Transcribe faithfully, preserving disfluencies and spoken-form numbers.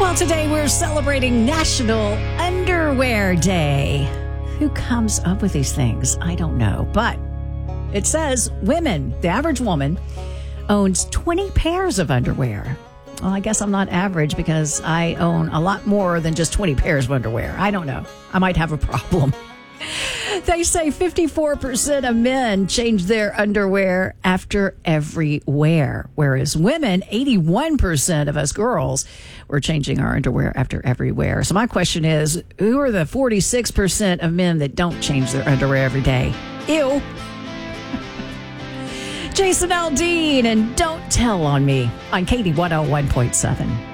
Well, today we're celebrating National Underwear Day. Who comes up with these things? I don't know. But it says women, the average woman, owns twenty pairs of underwear. Well, I guess I'm not average because I own a lot more than just twenty pairs of underwear. I don't know. I might have a problem. They say fifty-four percent of men change their underwear after every wear, whereas women, eighty-one percent of us girls, we're changing our underwear after every wear. So my question is, who are the forty-six percent of men that don't change their underwear every day? Ew. Jason Aldean and Don't Tell on Me on Katie one oh one point seven.